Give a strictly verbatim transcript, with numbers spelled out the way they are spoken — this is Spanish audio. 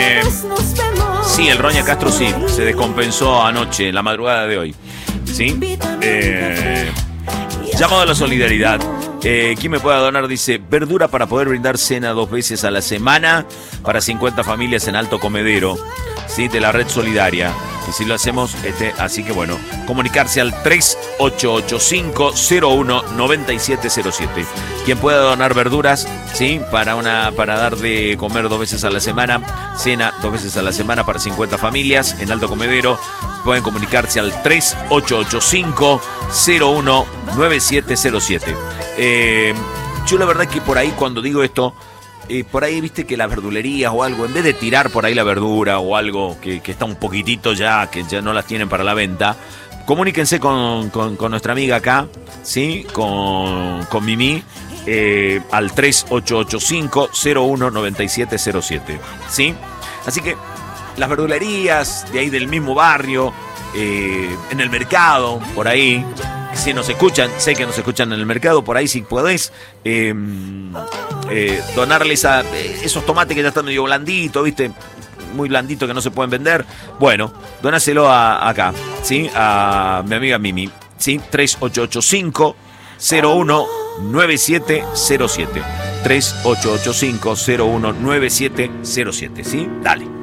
Eh, sí, el Roña Castro sí, se descompensó anoche, en la madrugada de hoy. ¿Sí? Eh, llamado a la solidaridad. Eh, ¿Quién me pueda donar? Dice, verdura para poder brindar cena dos veces a la semana para cincuenta familias en Alto Comedero, ¿sí? De la red solidaria. Y si lo hacemos, este, así que bueno, comunicarse al tres ocho ocho cinco cero uno nueve siete cero siete. Quien pueda donar verduras, ¿sí? Para una, para dar de comer dos veces a la semana, cena dos veces a la semana para cincuenta familias en Alto Comedero, pueden comunicarse al tres ocho ocho cinco cero uno nueve siete cero siete. Eh, yo la verdad que por ahí cuando digo esto, eh, por ahí viste que las verdulerías o algo, en vez de tirar por ahí la verdura o algo que, que está un poquitito ya, que ya no las tienen para la venta, comuníquense con, con, con nuestra amiga acá, ¿sí? Con, con Mimi, eh, al tres ocho ocho cinco cero uno nueve siete cero siete, ¿sí? Así que las verdulerías de ahí del mismo barrio, eh, en el mercado, por ahí, si nos escuchan, sé que nos escuchan en el mercado, por ahí si podés eh, eh, donarles a eh, esos tomates que ya están medio blanditos, ¿viste? Muy blanditos que no se pueden vender. Bueno, donáselo a, acá, ¿sí? A mi amiga Mimi, ¿sí? tres ocho ocho cinco cero uno nueve siete cero siete. tres ocho ocho cinco cero uno nueve siete cero siete, ¿sí? Dale.